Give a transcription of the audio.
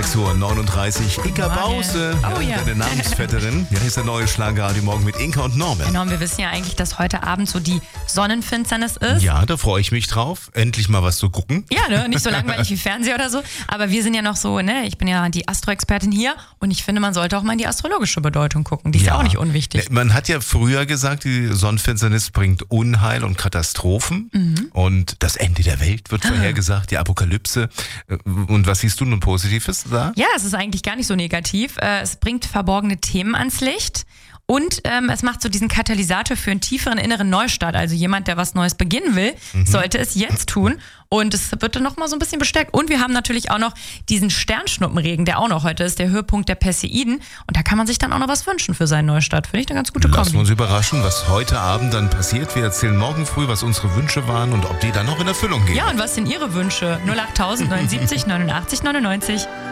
6:39 Uhr. Inka Bause, Oh ja. deine Namensvetterin. Ja, hier ist der neue Schlagerradio morgen mit Inka und Norman. Genau, und wir wissen ja eigentlich, dass heute Abend so die Sonnenfinsternis ist. Ja, da freue ich mich drauf. Endlich mal was zu gucken. Ja, ne? Nicht so langweilig wie Fernseher oder so. Aber wir sind ja noch so, ne? Ich bin ja die Astro-Expertin hier und ich finde, man sollte auch mal in die astrologische Bedeutung gucken. Die ist ja auch nicht unwichtig. Man hat ja früher gesagt, die Sonnenfinsternis bringt Unheil und Katastrophen und das Ende der Welt wird vorhergesagt, die Apokalypse. Und was siehst du nun Positives da? Ja, es ist eigentlich gar nicht so negativ. Es bringt verborgene Themen ans Licht. Und es macht so diesen Katalysator für einen tieferen inneren Neustart. Also jemand, der was Neues beginnen will, sollte es jetzt tun. Und es wird dann nochmal so ein bisschen bestärkt. Und wir haben natürlich auch noch diesen Sternschnuppenregen, der auch noch heute ist, der Höhepunkt der Perseiden. Und da kann man sich dann auch noch was wünschen für seinen Neustart. Finde ich eine ganz gute Kombi. Lassen wir uns überraschen, was heute Abend dann passiert. Wir erzählen morgen früh, was unsere Wünsche waren und ob die dann noch in Erfüllung gehen. Ja, und was sind Ihre Wünsche? 08000 79 89 99.